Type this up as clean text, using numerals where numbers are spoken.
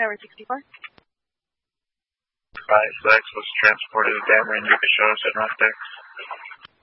over 64. Right, so X was transported to Dameron. You could show us in right there.